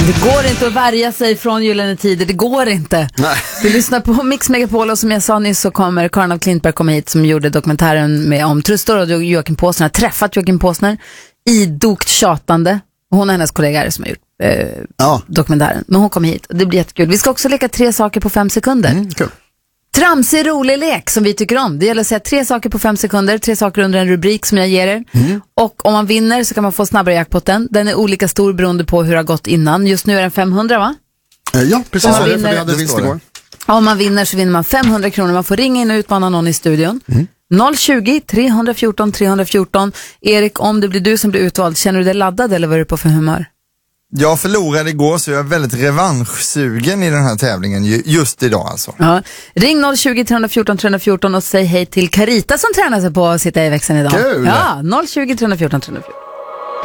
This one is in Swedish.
Det går inte att värja sig från Gyllene Tider, det går inte. Nej. Vi lyssnar på Mix Megapol och som jag sa nyss så kommer Karin af Klintberg komma hit som gjorde dokumentären om Trustor och Joakim Påsner. Jag har träffat Joakim Påsner idogt tjatande. Hon och hennes kollega som har gjort dokumentären. Men hon kom hit och det blir jättekul. Vi ska också leka 3 saker på 5 sekunder. Kul. Tramsig rolig lek som vi tycker om. Det gäller att säga 3 saker på 5 sekunder. 3 saker under en rubrik som jag ger er. Och om man vinner så kan man få snabbare jackpotten. Den är olika stor beroende på hur det har gått innan. Just nu är den 500, va? Ja, precis. Om man För vi hade vinst igår. Om man vinner så vinner man 500 kronor. Man får ringa in och utmana någon i studion. 020-314 314. Erik, om det blir du som blir utvald, känner du dig laddad eller vad är du på för humör? Jag förlorade igår så jag är väldigt revanschsugen i den här tävlingen just idag alltså. Ja. Ring 020-314 314 och säg hej till Carita som tränar sig på att sitta i växeln idag. Kul! Ja, 020-314 314.